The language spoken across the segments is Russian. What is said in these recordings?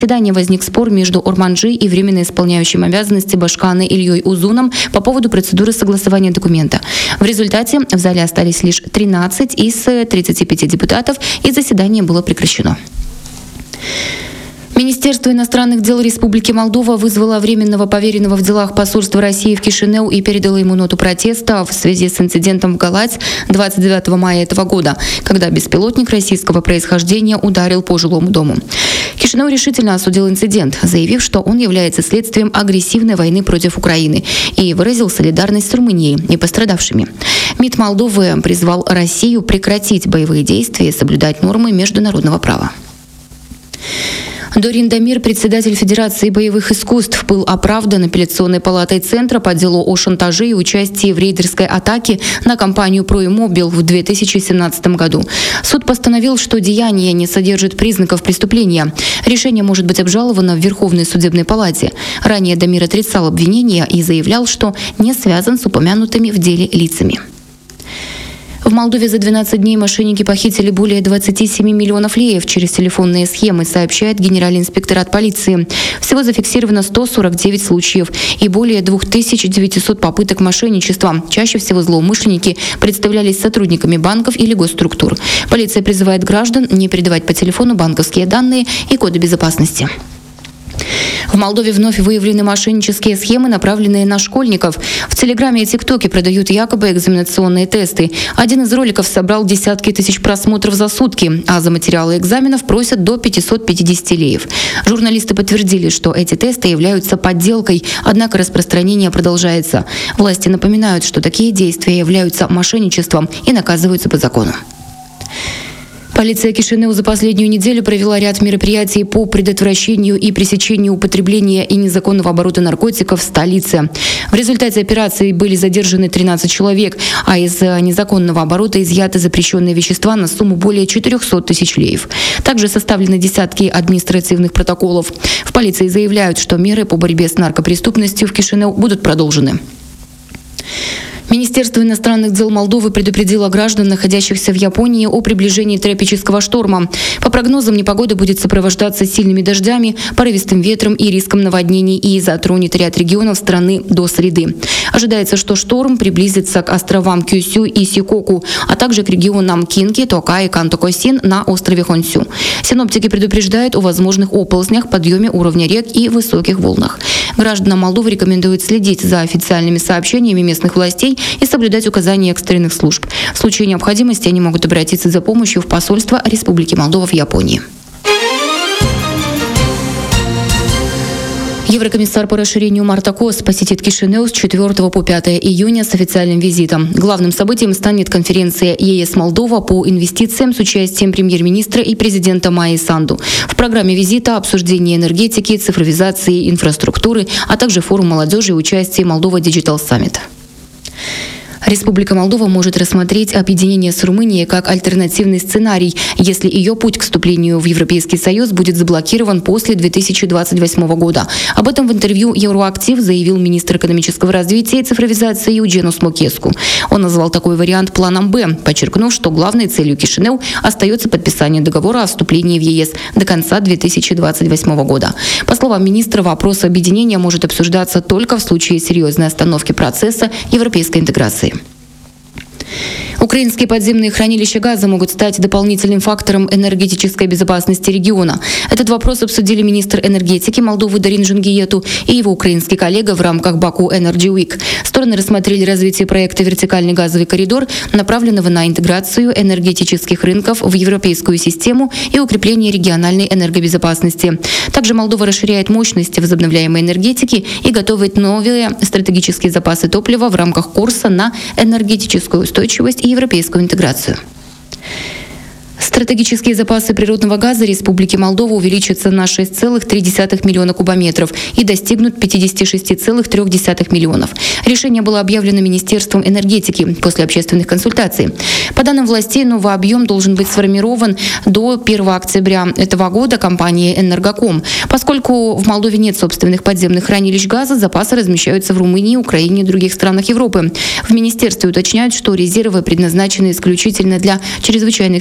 заседании возник спор между Орманджи и временно исполняющим обязанности Башканы Ильей Узуном по поводу процедуры согласования документа. В результате в зале остались лишь 13 из 35 депутатов, и заседание было прекращено. Министерство иностранных дел Республики Молдова вызвало временного поверенного в делах посольства России в Кишинев и передало ему ноту протеста в связи с инцидентом в Галац 29 мая этого года, когда беспилотник российского происхождения ударил по жилому дому. Кишинев решительно осудил инцидент, заявив, что он является следствием агрессивной войны против Украины, и выразил солидарность с Румынией и пострадавшими. МИД Молдовы призвал Россию прекратить боевые действия и соблюдать нормы международного права. Дорин Дамир, председатель Федерации боевых искусств, был оправдан апелляционной палатой Центра по делу о шантаже и участии в рейдерской атаке на компанию «Проимобил» в 2017 году. Суд постановил, что деяние не содержит признаков преступления. Решение может быть обжаловано в Верховной судебной палате. Ранее Дамир отрицал обвинения и заявлял, что не связан с упомянутыми в деле лицами. В Молдове за 12 дней мошенники похитили более 27 миллионов леев через телефонные схемы, сообщает Генеральный инспекторат полиции. Всего зафиксировано 149 случаев и более 2900 попыток мошенничества. Чаще всего злоумышленники представлялись сотрудниками банков или госструктур. Полиция призывает граждан не передавать по телефону банковские данные и коды безопасности. В Молдове вновь выявлены мошеннические схемы, направленные на школьников. В Телеграме и ТикТоке продают якобы экзаменационные тесты. Один из роликов собрал десятки тысяч просмотров за сутки, а за материалы экзаменов просят до 550 леев. Журналисты подтвердили, что эти тесты являются подделкой, однако распространение продолжается. Власти напоминают, что такие действия являются мошенничеством и наказываются по закону. Полиция Кишинева за последнюю неделю провела ряд мероприятий по предотвращению и пресечению употребления и незаконного оборота наркотиков в столице. В результате операции были задержаны 13 человек, а из незаконного оборота изъяты запрещенные вещества на сумму более 400 тысяч леев. Также составлены десятки административных протоколов. В полиции заявляют, что меры по борьбе с наркопреступностью в Кишинев будут продолжены. Министерство иностранных дел Молдовы предупредило граждан, находящихся в Японии, о приближении тропического шторма. По прогнозам, непогода будет сопровождаться сильными дождями, порывистым ветром и риском наводнений и затронет ряд регионов страны до среды. Ожидается, что шторм приблизится к островам Кюсю и Сикоку, а также к регионам Кинки, Тока и Канто-Косин на острове Хонсю. Синоптики предупреждают о возможных оползнях, подъеме уровня рек и высоких волнах. Гражданам Молдовы рекомендуют следить за официальными сообщениями местных властей и соблюдать указания экстренных служб. В случае необходимости они могут обратиться за помощью в посольство Республики Молдова в Японии. Еврокомиссар по расширению Марта Кос посетит Кишинев с 4 по 5 июня с официальным визитом. Главным событием станет конференция ЕС Молдова по инвестициям с участием премьер-министра и президента Майи Санду. В программе визита обсуждение энергетики, цифровизации, инфраструктуры, а также форум молодежи и участие Молдова Digital Summit. Республика Молдова может рассмотреть объединение с Румынией как альтернативный сценарий, если ее путь к вступлению в Европейский Союз будет заблокирован после 2028 года. Об этом в интервью «Евроактив» заявил министр экономического развития и цифровизации Юдженус Мокеску. Он назвал такой вариант планом «Б», подчеркнув, что главной целью Кишинев остается подписание договора о вступлении в ЕС до конца 2028 года. По словам министра, вопрос объединения может обсуждаться только в случае серьезной остановки процесса европейской интеграции. Украинские подземные хранилища газа могут стать дополнительным фактором энергетической безопасности региона. Этот вопрос обсудили министр энергетики Молдовы Дарин Жангиету и его украинский коллега в рамках Baku Energy Week. Стороны рассмотрели развитие проекта «Вертикальный газовый коридор», направленного на интеграцию энергетических рынков в европейскую систему и укрепление региональной энергобезопасности. Также Молдова расширяет мощности возобновляемой энергетики и готовит новые стратегические запасы топлива в рамках курса на энергетическую устойчивость и европейскую интеграцию. Стратегические запасы природного газа Республики Молдова увеличатся на 6,3 миллиона кубометров и достигнут 56,3 миллионов. Решение было объявлено Министерством энергетики после общественных консультаций. По данным властей, новый объем должен быть сформирован до 1 октября этого года компанией «Энергоком». Поскольку в Молдове нет собственных подземных хранилищ газа, запасы размещаются в Румынии, Украине и других странах Европы. В министерстве уточняют, что резервы предназначены исключительно для чрезвычайных ситуаций,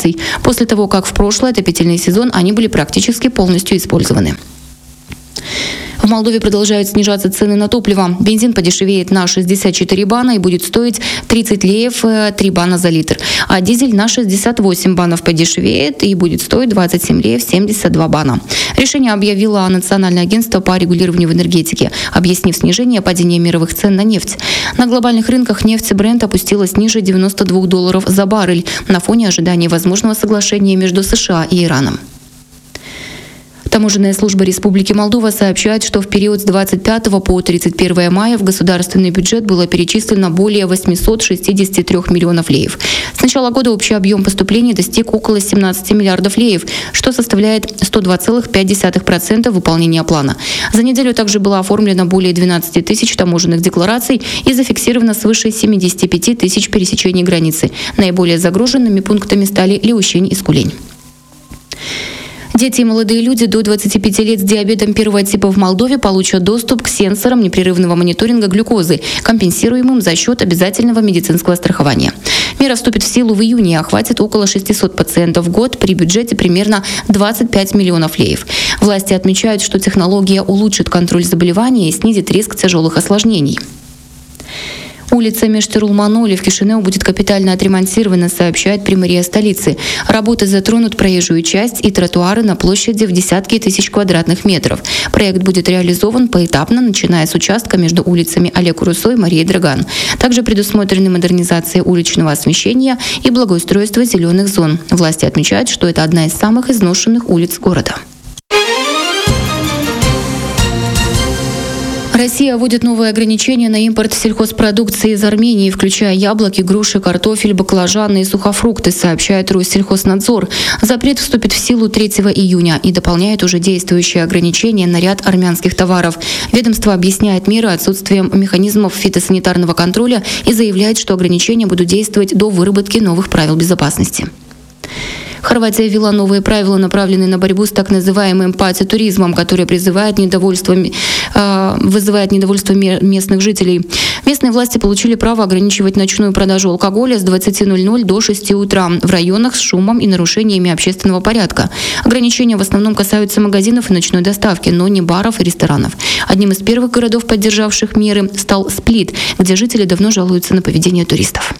станций. После того, как в прошлый отопительный сезон они были практически полностью использованы. В Молдове продолжают снижаться цены на топливо. Бензин подешевеет на 64 бана и будет стоить 30 леев 3 бана за литр. А дизель на 68 банов подешевеет и будет стоить 27 леев 72 бана. Решение объявило Национальное агентство по регулированию в энергетике, объяснив снижение падения мировых цен на нефть. На глобальных рынках нефть Brent опустилась ниже $92 за баррель на фоне ожидания возможного соглашения между США и Ираном. Таможенная служба Республики Молдова сообщает, что в период с 25 по 31 мая в государственный бюджет было перечислено более 863 миллионов леев. С начала года общий объем поступлений достиг около 17 миллиардов леев, что составляет 102,5% выполнения плана. За неделю также было оформлено более 12 тысяч таможенных деклараций и зафиксировано свыше 75 тысяч пересечений границы. Наиболее загруженными пунктами стали Леущень и Скулень. Дети и молодые люди до 25 лет с диабетом первого типа в Молдове получат доступ к сенсорам непрерывного мониторинга глюкозы, компенсируемым за счет обязательного медицинского страхования. Мера вступит в силу в июне и охватит около 600 пациентов в год при бюджете примерно 25 миллионов леев. Власти отмечают, что технология улучшит контроль заболевания и снизит риск тяжелых осложнений. Улица Мештер-Улманоли в Кишинеу будет капитально отремонтирована, сообщает Примария столицы. Работы затронут проезжую часть и тротуары на площади в десятки тысяч квадратных метров. Проект будет реализован поэтапно, начиная с участка между улицами Олег Руссо и Мария Драган. Также предусмотрены модернизация уличного освещения и благоустройство зеленых зон. Власти отмечают, что это одна из самых изношенных улиц города. Россия вводит новые ограничения на импорт сельхозпродукции из Армении, включая яблоки, груши, картофель, баклажаны и сухофрукты, сообщает Россельхознадзор. Запрет вступит в силу 3 июня и дополняет уже действующие ограничения на ряд армянских товаров. Ведомство объясняет меры отсутствием механизмов фитосанитарного контроля и заявляет, что ограничения будут действовать до выработки новых правил безопасности. Хорватия ввела новые правила, направленные на борьбу с так называемым пати-туризмом, который вызывает недовольство местных жителей. Местные власти получили право ограничивать ночную продажу алкоголя с 20:00 до 6 утра в районах с шумом и нарушениями общественного порядка. Ограничения в основном касаются магазинов и ночной доставки, но не баров и ресторанов. Одним из первых городов, поддержавших меры, стал Сплит, где жители давно жалуются на поведение туристов.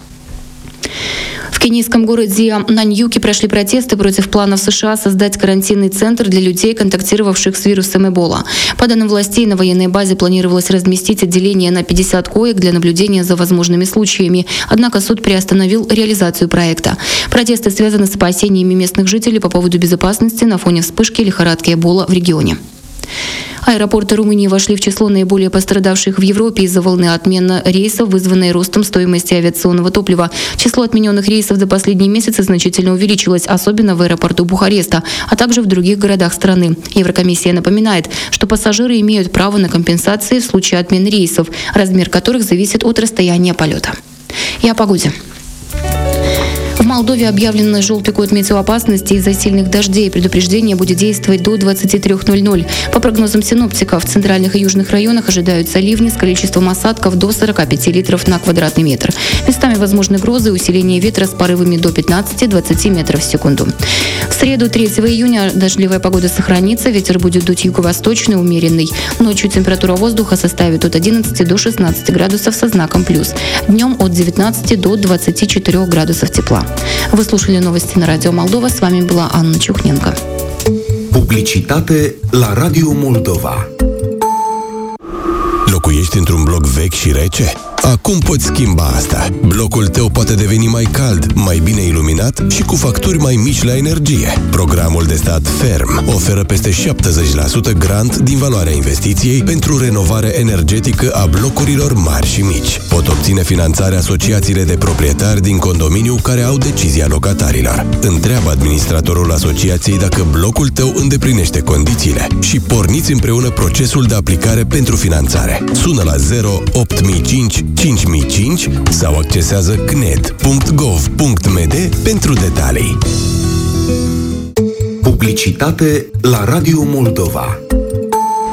В кенийском городе Наньюки прошли протесты против планов США создать карантинный центр для людей, контактировавших с вирусом Эбола. По данным властей, на военной базе планировалось разместить отделение на 50 коек для наблюдения за возможными случаями. Однако суд приостановил реализацию проекта. Протесты связаны с опасениями местных жителей по поводу безопасности на фоне вспышки лихорадки Эбола в регионе. Аэропорты Румынии вошли в число наиболее пострадавших в Европе из-за волны отмен рейсов, вызванной ростом стоимости авиационного топлива. Число отмененных рейсов за последние месяцы значительно увеличилось, особенно в аэропорту Бухареста, а также в других городах страны. Еврокомиссия напоминает, что пассажиры имеют право на компенсации в случае отмены рейсов, размер которых зависит от расстояния полета. И о погоде. В Молдове объявлен желтый код метеоопасности из-за сильных дождей. Предупреждение будет действовать до 23:00. По прогнозам синоптиков, в центральных и южных районах ожидаются ливни с количеством осадков до 45 литров на квадратный метр. Местами возможны грозы и усиление ветра с порывами до 15-20 метров в секунду. В среду, 3 июня, дождливая погода сохранится. Ветер будет дуть юго-восточный, умеренный. Ночью температура воздуха составит от 11 до 16 градусов со знаком плюс. Днем от 19 до 24 градусов тепла. Вы слушали новости на Радио Молдова. С вами была Анна Чухненко. Publicitate la Radio Moldova. Locuiești într-un bloc vechi și rece? Acum poți schimba asta. Blocul tău poate deveni mai cald, mai bine iluminat și cu facturi mai mici la energie. Programul de stat Ferm oferă peste 70% grant din valoarea investiției pentru renovare energetică a blocurilor mari și mici. Pot obține finanțare asociațiile de proprietari din condominiu care au decizia locatarilor. Întreabă administratorul asociației dacă blocul tău îndeplinește condițiile și porniți împreună procesul de aplicare pentru finanțare. Sună la 08005 5005 sau accesează cned.gov.md pentru detalii. Publicitate la Radio Moldova.